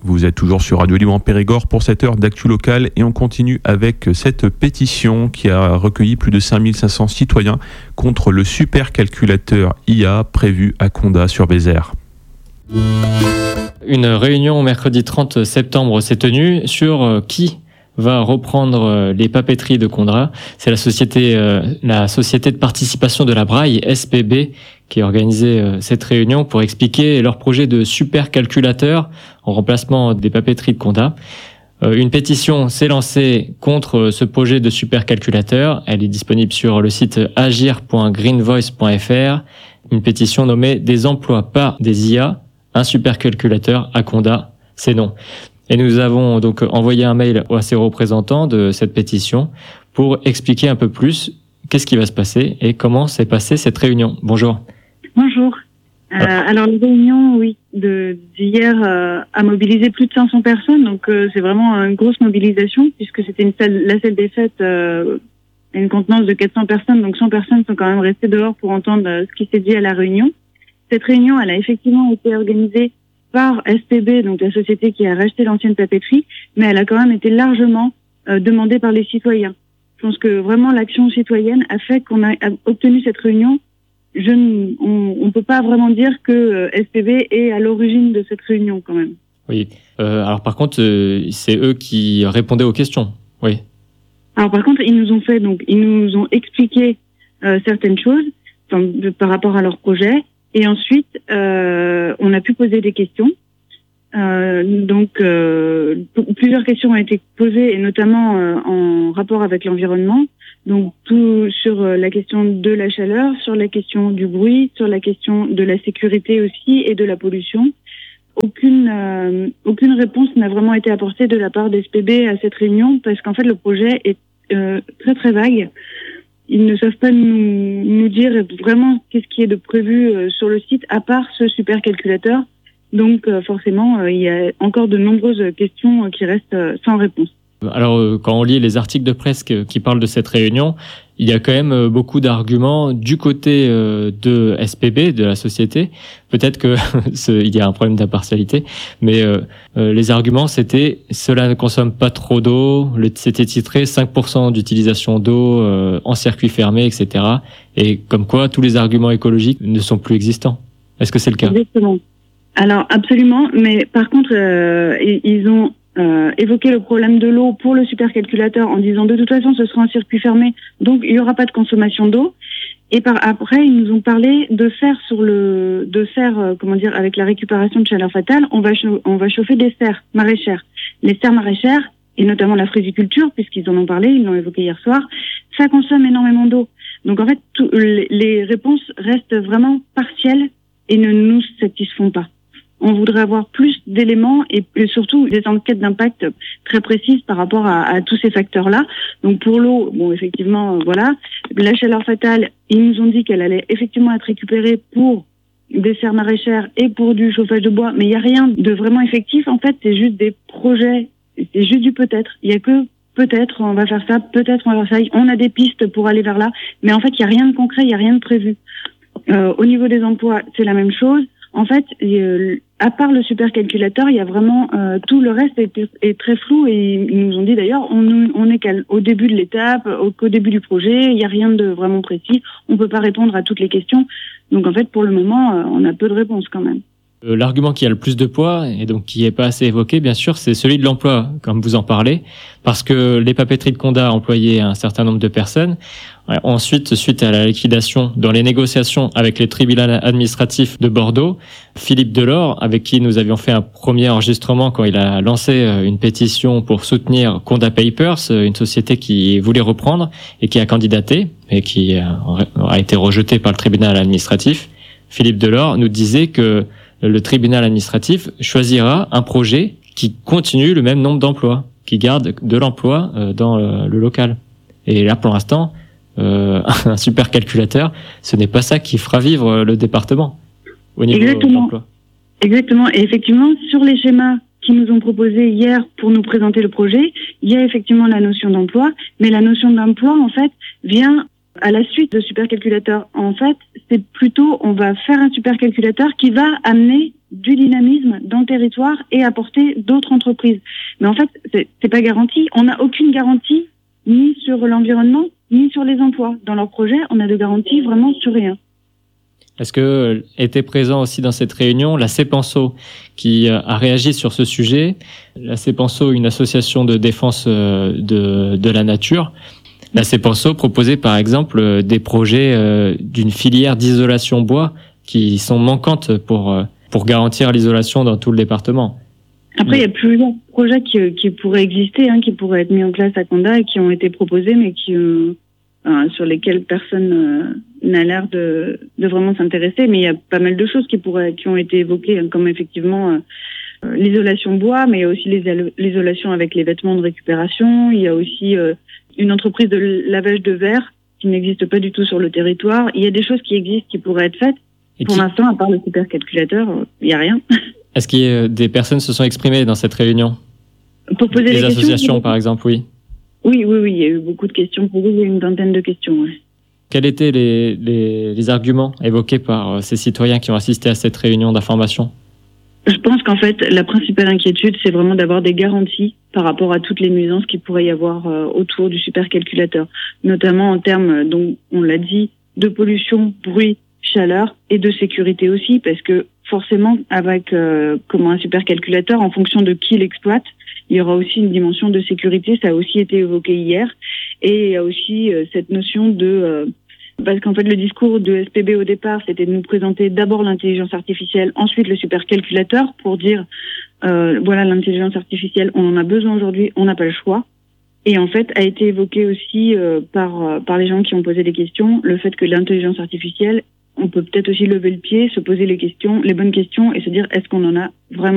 Vous êtes toujours sur Radio Libre en Périgord pour cette heure d'actu locale et on continue avec cette pétition qui a recueilli plus de 5500 citoyens contre le supercalculateur IA prévu à Condat sur Vézère. Une réunion mercredi 30 septembre s'est tenue sur qui va reprendre les papeteries de Condat. C'est la société de participation de la Braille, SPB, qui a organisé cette réunion pour expliquer leur projet de supercalculateur en remplacement des papeteries de Condat. Une pétition s'est lancée contre ce projet de supercalculateur. Elle est disponible sur le site agir.greenvoice.fr. Une pétition nommée « Des emplois, pas des IA, un supercalculateur à Condat, c'est non ». Et nous avons donc envoyé un mail à ces représentants de cette pétition pour expliquer un peu plus qu'est-ce qui va se passer et comment s'est passée cette réunion. Bonjour. Bonjour. Alors la réunion, d'hier a mobilisé plus de 500 personnes, donc c'est vraiment une grosse mobilisation puisque c'était la salle des fêtes a une contenance de 400 personnes, donc 100 personnes sont quand même restées dehors pour entendre ce qui s'est dit à la réunion. Cette réunion, elle a effectivement été organisée par SPB, donc la société qui a racheté l'ancienne papeterie, mais elle a quand même été largement demandée par les citoyens. Je pense que vraiment l'action citoyenne a fait qu'on a obtenu cette réunion. On peut pas vraiment dire que SPB est à l'origine de cette réunion quand même. Oui. Alors par contre, c'est eux qui répondaient aux questions. Oui. Alors par contre, ils nous ont expliqué certaines choses par rapport à leur projet. Et ensuite, on a pu poser des questions. Plusieurs questions ont été posées, et notamment en rapport avec l'environnement. Donc, tout sur la question de la chaleur, sur la question du bruit, sur la question de la sécurité aussi et de la pollution. Aucune réponse n'a vraiment été apportée de la part des SPB à cette réunion parce qu'en fait, le projet est très très vague. Ils ne savent pas nous dire vraiment qu'est-ce qui est de prévu sur le site, à part ce supercalculateur. Donc forcément, il y a encore de nombreuses questions qui restent sans réponse. Alors, quand on lit les articles de presse qui parlent de cette réunion, il y a quand même beaucoup d'arguments du côté de SPB, de la société. Peut-être que il y a un problème d'impartialité, mais les arguments, c'était « cela ne consomme pas trop d'eau », c'était titré « 5% d'utilisation d'eau en circuit fermé, etc. » Et comme quoi, tous les arguments écologiques ne sont plus existants. Est-ce que c'est le cas ? Exactement. Alors, absolument, mais par contre, ils ont évoquer le problème de l'eau pour le supercalculateur en disant de toute façon ce sera un circuit fermé, donc il n'y aura pas de consommation d'eau. Et après ils nous ont parlé de faire avec la récupération de chaleur fatale, on va chauffer des serres maraîchères. Les serres maraîchères et notamment la frisiculture, puisqu'ils en ont parlé, ils l'ont évoqué hier soir, ça consomme énormément d'eau. Donc en fait les réponses restent vraiment partielles et ne nous satisfont pas. On voudrait avoir plus d'éléments et surtout des enquêtes d'impact très précises par rapport à tous ces facteurs-là. Donc pour l'eau, bon effectivement, voilà. La chaleur fatale, ils nous ont dit qu'elle allait effectivement être récupérée pour des serres maraîchères et pour du chauffage de bois, mais il n'y a rien de vraiment effectif. En fait, c'est juste des projets, c'est juste du peut-être. Il n'y a que peut-être on va faire ça, peut-être on va faire ça. On a des pistes pour aller vers là, mais en fait, il n'y a rien de concret, il n'y a rien de prévu. Au niveau des emplois, c'est la même chose. En fait, à part le supercalculateur, il y a vraiment tout le reste est très flou et ils nous ont dit d'ailleurs on est qu'au début de l'étape, qu'au début du projet, il n'y a rien de vraiment précis, on peut pas répondre à toutes les questions. Donc en fait pour le moment on a peu de réponses quand même. L'argument qui a le plus de poids, et donc qui n'est pas assez évoqué, bien sûr, c'est celui de l'emploi, comme vous en parlez, parce que les papeteries de Condat employaient un certain nombre de personnes. Ensuite, suite à la liquidation, dans les négociations avec les tribunaux administratifs de Bordeaux, Philippe Delors, avec qui nous avions fait un premier enregistrement quand il a lancé une pétition pour soutenir Condat Papers, une société qui voulait reprendre et qui a candidaté, et qui a été rejetée par le tribunal administratif, Philippe Delors nous disait que le tribunal administratif choisira un projet qui continue le même nombre d'emplois, qui garde de l'emploi dans le local. Et là, pour l'instant, un supercalculateur, ce n'est pas ça qui fera vivre le département au niveau de l'emploi. Exactement. Et effectivement, sur les schémas qui nous ont proposés hier pour nous présenter le projet, il y a effectivement la notion d'emploi, mais la notion d'emploi, en fait, vient à la suite de supercalculateur. En fait, c'est plutôt, on va faire un supercalculateur qui va amener du dynamisme dans le territoire et apporter d'autres entreprises. Mais en fait, c'est pas garanti. On n'a aucune garantie ni sur l'environnement, ni sur les emplois. Dans leur projet, on a de garanties vraiment sur rien. Est-ce que était présent aussi dans cette réunion la CEPANSO qui a réagi sur ce sujet? La CEPANSO, une association de défense de la nature. La CEPANSO proposait par exemple des projets d'une filière d'isolation bois qui sont manquantes pour garantir l'isolation dans tout le département. Après, il y a plusieurs projets qui pourraient exister, qui pourraient être mis en place à Condat et qui ont été proposés, mais sur lesquels personne n'a l'air de vraiment s'intéresser. Mais il y a pas mal de choses qui ont été évoquées, comme effectivement l'isolation bois, mais il y a aussi l'isolation avec les vêtements de récupération. Il y a aussi une entreprise de lavage de verre qui n'existe pas du tout sur le territoire. Il y a des choses qui existent qui pourraient être faites. Pour l'instant, à part le supercalculateur, il n'y a rien. Est-ce que des personnes se sont exprimées dans cette réunion? Pour poser des associations, questions, par exemple, oui. Oui, il y a eu beaucoup de questions. Il y a eu une vingtaine de questions. Ouais. Quels étaient les arguments évoqués par ces citoyens qui ont assisté à cette réunion d'information? Je pense qu'en fait, la principale inquiétude, c'est vraiment d'avoir des garanties par rapport à toutes les nuisances qu'il pourrait y avoir autour du supercalculateur, notamment en termes, donc on l'a dit, de pollution, bruit, chaleur et de sécurité aussi, parce que forcément, avec un supercalculateur, en fonction de qui l'exploite, il y aura aussi une dimension de sécurité. Ça a aussi été évoqué hier. Et il y a aussi cette notion de... parce qu'en fait, le discours de SPB au départ, c'était de nous présenter d'abord l'intelligence artificielle, ensuite le supercalculateur, pour dire, voilà, l'intelligence artificielle, on en a besoin aujourd'hui, on n'a pas le choix. Et en fait, a été évoqué aussi par les gens qui ont posé des questions, le fait que l'intelligence artificielle, on peut peut-être aussi lever le pied, se poser les bonnes questions et se dire, est-ce qu'on en a vraiment